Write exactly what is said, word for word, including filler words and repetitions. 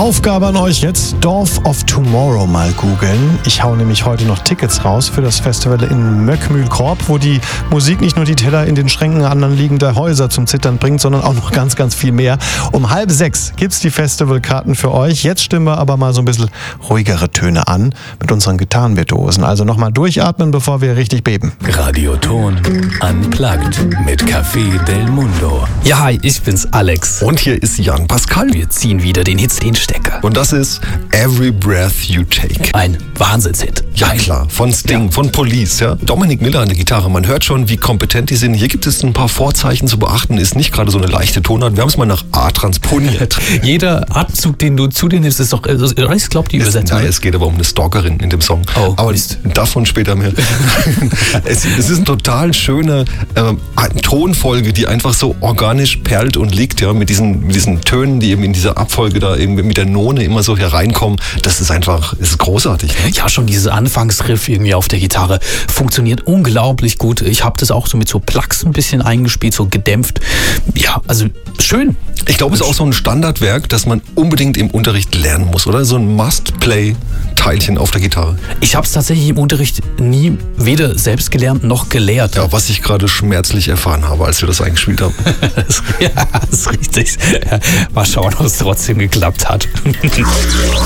Aufgabe an euch jetzt, Dorf of Tomorrow mal googeln. Ich hau nämlich heute noch Tickets raus für das Festival in Möckmühlkorb, wo die Musik nicht nur die Teller in den Schränken anliegender Häuser zum Zittern bringt, sondern auch noch ganz, ganz viel mehr. Um halb sechs gibt's die Festivalkarten für euch. Jetzt stimmen wir aber mal so ein bisschen ruhigere Töne an mit unseren Gitarrenvirtuosen. Also nochmal durchatmen, bevor wir richtig beben. Radioton Unplugged mit Café Del Mundo. Ja, hi, ich bin's, Alex. Und hier ist Jan Pascal. Wir ziehen wieder den Hits, den Stecker. Und das ist Every Breath You Take. Ein Wahnsinnshit. Ja, Ein klar. Von Sting, ja. von Police, ja. Dominik Miller an der Gitarre. Man hört schon, wie kompetent die sind. Hier gibt es ein paar Vorzeichen zu beachten. Ist nicht gerade so eine leichte Tonart. Wir haben es mal nach A transponiert. Jeder Atemzug, den du zu dir nimmst, ist doch, also, ich glaube, die Übersetzung. Nein, es geht aber um eine Stalkerin in dem Song. Oh, aber Mist. davon später mehr. es, es ist eine total schöne äh, Tonfolge, die einfach so organisch perlt und liegt, ja, mit diesen, mit diesen Tönen, die eben in dieser Abfolge da eben mit der None immer so hereinkommen. Das ist einfach, das ist großartig. Ne? Ja, schon dieses Anfangsriff irgendwie auf der Gitarre funktioniert unglaublich gut. Ich habe das auch so mit so Plucks ein bisschen eingespielt, so gedämpft. Ja, also schön. Ich glaube, es ist auch so ein Standardwerk, das man unbedingt im Unterricht lernen muss, oder? So ein Must-Play-Teilchen auf der Gitarre. Ich habe es tatsächlich im Unterricht nie weder selbst gelernt noch gelehrt. Ja, was ich gerade schmerzlich erfahren habe, als wir das eingespielt haben. Ja, das ist richtig. Mal schauen, ob es trotzdem geklappt hat.